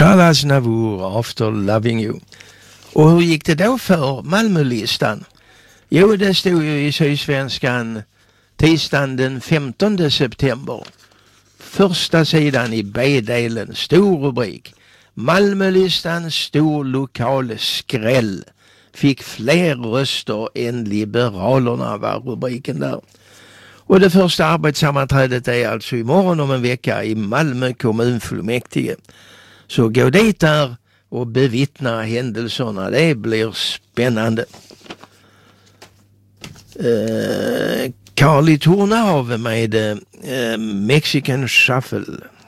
Charles Aznavour, After Loving You. Och hur gick det då för Malmölistan? Jo, det stod ju i Sydsvenskan tisdagen den 15 september. Första sidan i B-delen, stor rubrik. Malmölistan stor lokal skräll. Fick fler röster än Liberalerna, var rubriken där. Och det första arbetssammanträdet är alltså imorgon om en vecka i Malmö kommunfullmäktige. Så gå dit där och bevittna händelserna. Det blir spännande. Carly Tornhav med Mexican Shuffle.